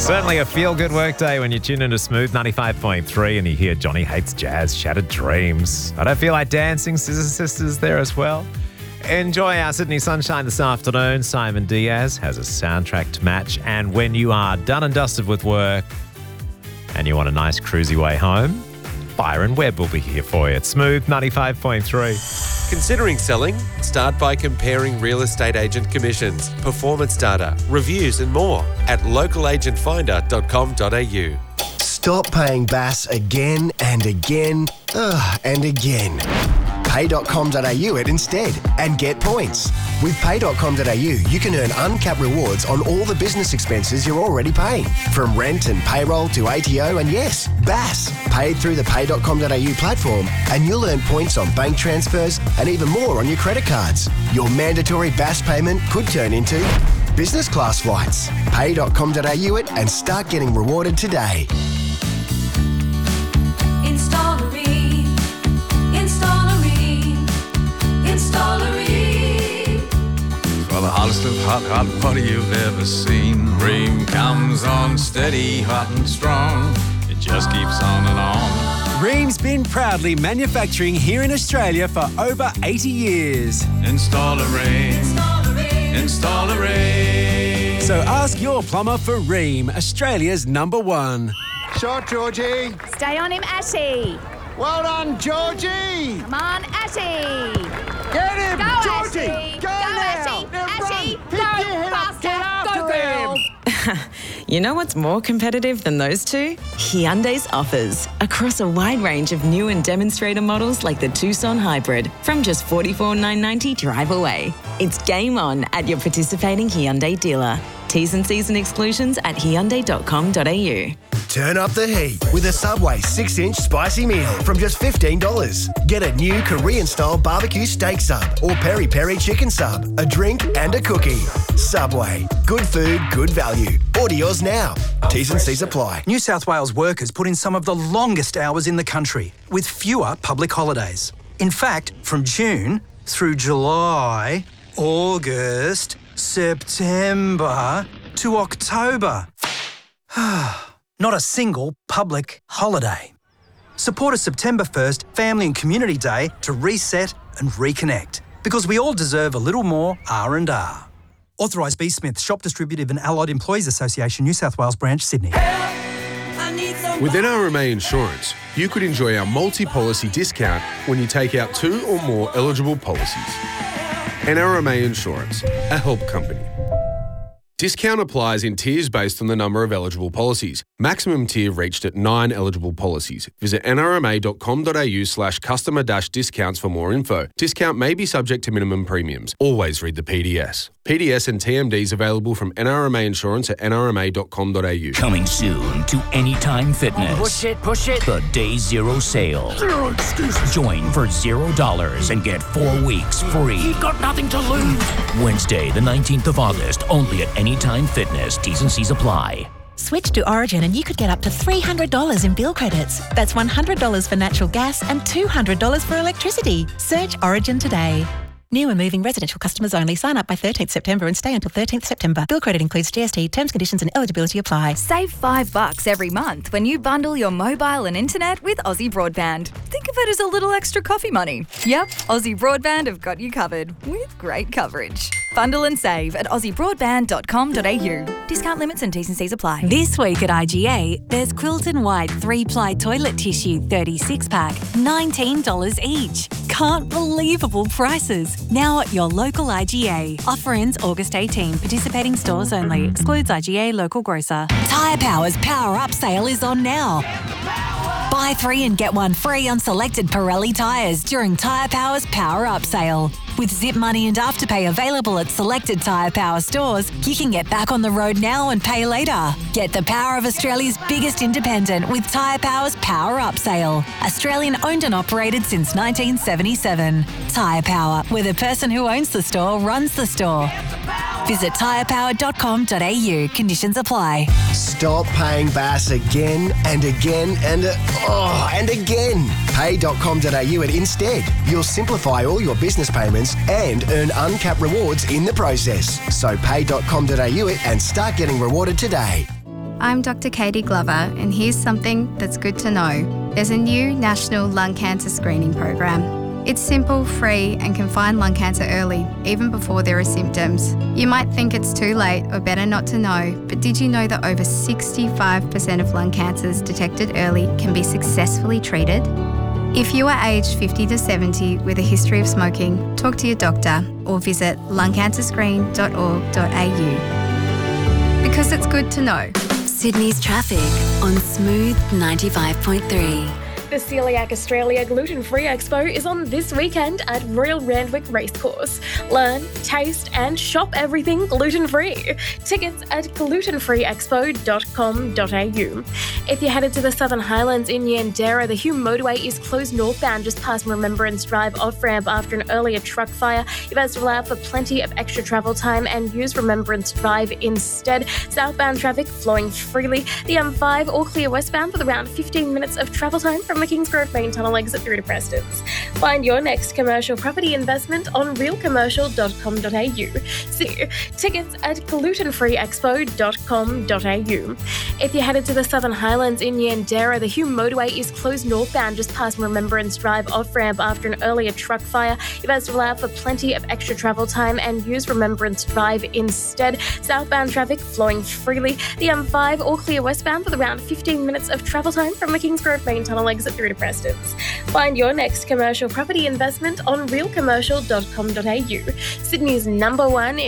Certainly a feel-good workday when you tune into Smooth 95.3 and you hear Johnny Hates Jazz, Shattered Dreams. I don't feel like dancing, Scissor Sisters there as well. Enjoy our Sydney sunshine this afternoon. Simon Diaz has a soundtrack to match. And when you are done and dusted with work and you want a nice cruisy way home, Byron Webb will be here for you. It's Smooth 95.3. Considering selling? Start by comparing real estate agent commissions, performance data, reviews and more at localagentfinder.com.au. Stop paying BAS again and again and again. Pay.com.au it instead and get points. With Pay.com.au, you can earn uncapped rewards on all the business expenses you're already paying, from rent and payroll to ATO and yes, BAS, paid through the Pay.com.au platform, and you'll earn points on bank transfers and even more on your credit cards. Your mandatory BAS payment could turn into business class flights. Pay.com.au it and start getting rewarded today. For the hottest of hot water you've ever seen. Ream comes on steady, hot and strong. It just keeps on and on. Ream's been proudly manufacturing here in Australia for over 80 years. Install a Ream. Install a Ream. So ask your plumber for Ream, Australia's #1. Shot, Georgie. Stay on him, Ashy. Well done, Georgie. Come on, Ashy. Get him, Go, Georgie. Ashy. Go Go, now. Ashy. Now Ashy. run. Go, Pick your head up. faster. Get after Go, girl. him. You know what's more competitive than those two? Hyundai's offers. Across a wide range of new and demonstrator models like the Tucson Hybrid from just $44,990 drive away. It's game on at your participating Hyundai dealer. T's and C's and exclusions at hyundai.com.au. Turn up the heat with a Subway 6-inch spicy meal from just $15. Get a new Korean-style barbecue steak sub or peri-peri chicken sub, a drink and a cookie. Subway. Good food, good value. Order yours now. T's and C's apply. New South Wales workers put in some of the longest hours in the country with fewer public holidays. In fact, from June through July, August, September to October. Not a single public holiday. Support a September 1st Family and Community Day to reset and reconnect, because we all deserve a little more R&R. Authorised B. Smith, Shop Distributive and Allied Employees Association, New South Wales Branch, Sydney. With NRMA Insurance, you could enjoy our multi-policy discount when you take out 2 or more eligible policies. NRMA Insurance, a help company. Discount applies in tiers based on the number of eligible policies. Maximum tier reached at 9 eligible policies. Visit nrma.com.au/customer-discounts for more info. Discount may be subject to minimum premiums. Always read the PDS. PDS and TMDs available from NRMA Insurance at nrma.com.au. Coming soon to Anytime Fitness. Push it. The Day Zero sale. Zero excuses. Join for $0 and get 4 weeks free. You've got nothing to lose. Wednesday, the 19th of August, only at Anytime Fitness. T's and C's apply. Switch to Origin and you could get up to $300 in bill credits. That's $100 for natural gas and $200 for electricity. Search Origin today. New and moving residential customers only. Sign up by 13th September and stay until 13th September. Bill credit includes GST. Terms, conditions and eligibility apply. Save $5 every month when you bundle your mobile and internet with Aussie Broadband. Think of it as a little extra coffee money. Yep, Aussie Broadband have got you covered with great coverage. Bundle and save at aussiebroadband.com.au. Discount limits and T's and C's apply. This week at IGA, there's Quilton White 3-ply toilet tissue 36-pack, $19 each. Can't believable prices. Now at your local IGA. Offer ends August 18. Participating stores only. Excludes IGA local grocer. Tyre Power's Power Up sale is on now. Buy 3 and get 1 free on selected Pirelli tyres during Tyre Power's Power Up sale. With Zip Money and Afterpay available at selected Tyre Power stores, you can get back on the road now and pay later. Get the power of Australia's biggest independent with Tyre Power's Power Up sale. Australian owned and operated since 1977. Tyre Power, where the person who owns the store runs the store. Visit tyrepower.com.au. Conditions apply. Stop paying BAS again and again and again. Pay.com.au it instead. You'll simplify all your business payments and earn uncapped rewards in the process. So pay.com.au it and start getting rewarded today. I'm Dr. Katie Glover, and here's something that's good to know. There's a new national lung cancer screening program. It's simple, free, and can find lung cancer early, even before there are symptoms. You might think it's too late or better not to know, but did you know that over 65% of lung cancers detected early can be successfully treated? If you are aged 50 to 70 with a history of smoking, talk to your doctor or visit lungcancerscreen.org.au. Because it's good to know. Sydney's traffic on Smooth 95.3. The Celiac Australia Gluten-Free Expo is on this weekend at Royal Randwick Racecourse. Learn, taste and shop everything gluten-free. Tickets at glutenfreeexpo.com.au. If you're headed to the Southern Highlands in Yandera, the Hume motorway is closed northbound just past Remembrance Drive off-ramp after an earlier truck fire. You've had to allow for plenty of extra travel time and use Remembrance Drive instead. Southbound traffic flowing freely. The M5 all clear westbound with around 15 minutes of travel time from the Kingsgrove main tunnel exit through to Prestons. Find your next commercial property investment on realcommercial.com.au. See tickets at glutenfreeexpo.com.au. If you're headed to the Southern Highlands in Yandera, the Hume motorway is closed northbound just past Remembrance Drive off-ramp after an earlier truck fire. You've had to allow for plenty of extra travel time and use Remembrance Drive instead. Southbound traffic flowing freely. The M5 all clear westbound with around 15 minutes of travel time from the Kingsgrove main tunnel exit through to Prestons. Find your next commercial property investment on realcommercial.com.au. Sydney's #1